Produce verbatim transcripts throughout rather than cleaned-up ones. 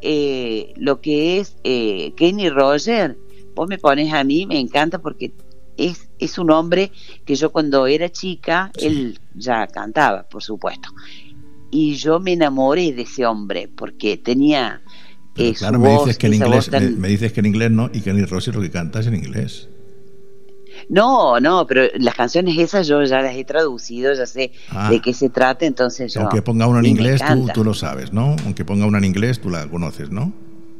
eh, lo que es eh, Kenny Rogers, vos me pones a mí, me encanta porque es, es un hombre que yo cuando era chica, sí. Él ya cantaba, por supuesto, y yo me enamoré de ese hombre porque tenía eh, claro, su me voz, dices que en inglés tan... me, me dices que en inglés no, y Kenny Rogers lo que canta es en inglés. No, no, pero las canciones esas yo ya las he traducido, ya sé ah, de qué se trata, entonces yo... Aunque ponga una en inglés, tú, tú lo sabes, ¿no? Aunque ponga una en inglés, tú la conoces, ¿no?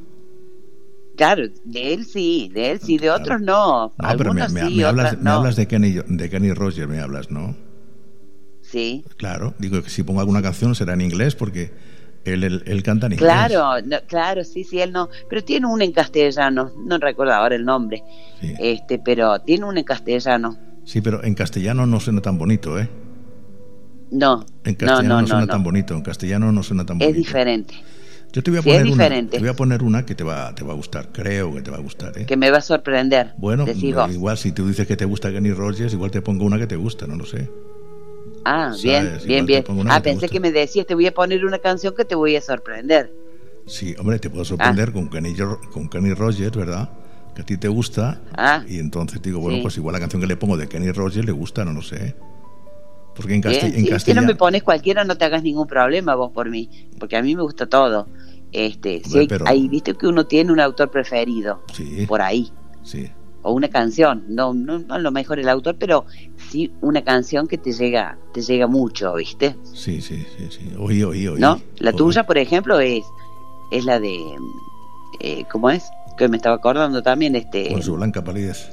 Claro, de él sí, de él sí, de claro. otros no. No, Algunos pero me, me, sí, me, hablas, no. me hablas de Kenny, de Kenny Rogers, me hablas, ¿no? Sí. Claro, digo que si pongo alguna canción será en inglés porque él, él, él canta en inglés. Claro, no, claro, sí, sí, él no. Pero tiene una en castellano, no recuerdo ahora el nombre, sí. este, pero tiene una en castellano. Sí, pero en castellano no suena tan bonito, ¿eh? No, en castellano no, no, no suena no, tan no. bonito, en castellano no suena tan bonito. Es diferente. Yo te voy a sí, poner es una, diferente. te voy a poner una que te va, te va a gustar, creo que te va a gustar, ¿eh? Que me va a sorprender. Bueno, igual si tú dices que te gusta Kenny Rogers, igual te pongo una que te gusta, no lo sé. Ah, bien, ¿sabes? bien, igual bien. Ah, pensé que me decías, te voy a poner una canción que te voy a sorprender. Sí, hombre, te puedo sorprender ah. con, Kenny, con Kenny Rogers, ¿verdad? Que a ti te gusta. Ah, y entonces digo, bueno, sí. pues igual la canción que le pongo de Kenny Rogers le gusta, no lo sé. Porque en, casti bien, en sí, castellano... Si no me pones cualquiera, no te hagas ningún problema vos por mí, porque a mí me gusta todo. Este, hombre, si hay, pero... ahí viste que uno tiene un autor preferido, sí. por ahí. Sí. O una canción, no, no, no a lo mejor el autor, pero sí una canción que te llega, te llega mucho, ¿viste? Sí, sí, sí, sí. Oí, oí, oí. ¿No? La oí. tuya, por ejemplo, es, es la de, eh, ¿cómo es? Que me estaba acordando también, este. Con su blanca palidez.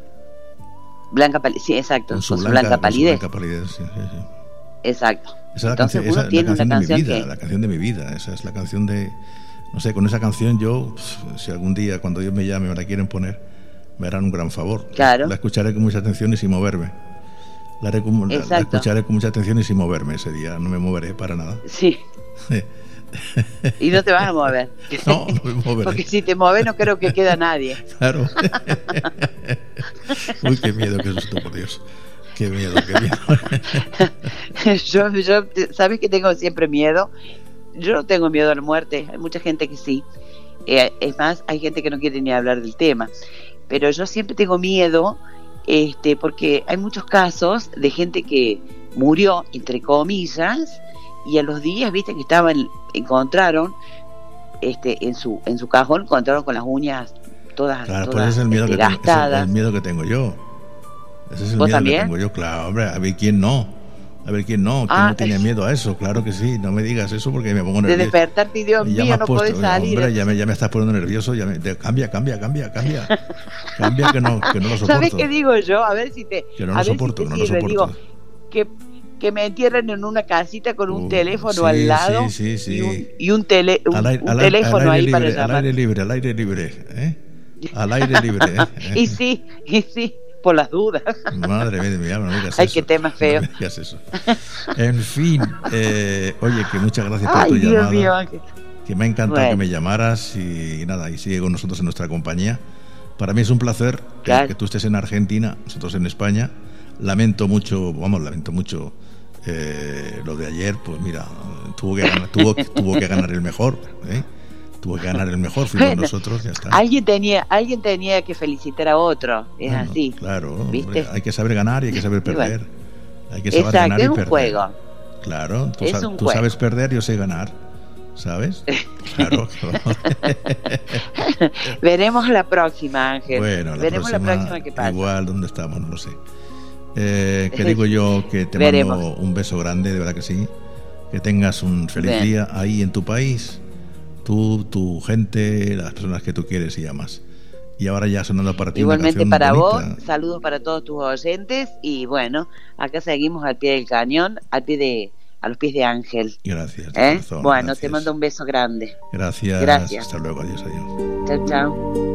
Blanca palidez, sí, exacto. Con su, con su blanca, blanca palidez. Con su blanca palidez, sí, sí, sí. Exacto. Esa es la Entonces canción, uno esa, tiene la canción una de canción mi vida, que... la canción de mi vida. Esa es la canción de, no sé, con esa canción yo, si algún día cuando Dios me llame me la quieren poner, me harán un gran favor. Claro. La escucharé con mucha atención y sin moverme. La, haré con, la, la escucharé con mucha atención y sin moverme ese día. No me moveré para nada. Sí. Y no te vas a mover. No, no me moveré. Porque si te mueves no creo que queda nadie. Claro. Uy, qué miedo, qué susto, por Dios. Qué miedo, qué miedo. yo, yo, ¿sabes que tengo siempre miedo? Yo no tengo miedo a la muerte. Hay mucha gente que sí. Eh, es más, hay gente que no quiere ni hablar del tema. Pero yo siempre tengo miedo, este, porque hay muchos casos de gente que murió, entre comillas, y a los días, viste, que estaban, encontraron, este, en su, en su cajón, encontraron con las uñas todas, claro, todas pues es el miedo, este, que tengo, gastadas. es el, el miedo que tengo yo. Ese es el ¿Vos miedo también? que tengo yo, claro, hombre, a ver quién no. A ver quién no, quién ah, no tiene miedo a eso, claro que sí, no me digas eso porque me pongo nervioso. De despertarte y Dios mío, no puesto, podés salir. Hombre, ya me, ya me estás poniendo nervioso, ya me, de, cambia, cambia, cambia, cambia. Cambia que no, que no lo soporto. ¿Sabes qué digo yo? A ver si te. Que no a lo ver soporto, si te que no sirve. lo soporto. Digo, que, que me entierren en una casita con un uh, teléfono sí, al lado sí, sí, sí. y un, y un, tele, un, al aire, un al, teléfono al ahí libre, para llamar. Al aire libre, al aire libre, ¿eh? Al aire libre, ¿eh? Y sí, y sí, por las dudas. Madre mía, no me digas Ay, eso. qué tema feo. No me digas eso. En fin, eh, oye, que muchas gracias por Ay, tu Dios llamada. Mío, Ángel. Que me ha encantado bueno. que me llamaras y nada, y sigue con nosotros en nuestra compañía. Para mí es un placer claro. que, que tú estés en Argentina, nosotros en España. Lamento mucho, vamos, lamento mucho eh, lo de ayer, pues mira, tuvo que ganar, tuvo, tuvo que ganar el mejor, ¿eh? Tuvo que ganar el mejor, fuimos bueno, nosotros, ya está. Alguien tenía, alguien tenía que felicitar a otro, es bueno, así. Claro, ¿viste? Hombre, hay que saber ganar y hay que saber perder. Bueno. Hay que saber Exacto, ganar es y un perder. Juego. Claro, tú, es sabes, un tú juego. sabes perder, yo sé ganar. ¿Sabes? Claro. Veremos la próxima, Ángel. Bueno, la Veremos próxima, la próxima que pasa. Igual, ¿dónde estamos? No lo sé. Eh, que digo yo que te Veremos. mando un beso grande, de verdad que sí. Que tengas un feliz Bien. día ahí en tu país. Tú, tu gente, las personas que tú quieres y amas. Y ahora ya sonando para ti. Igualmente una para bonita. vos, saludos para todos tus oyentes y bueno, acá seguimos al pie del cañón, al pie de, a los pies de Ángel. Gracias. ¿Eh? Corazón, bueno, gracias. te mando un beso grande. Gracias. Gracias. Hasta luego. Adiós, adiós. Chao, chao.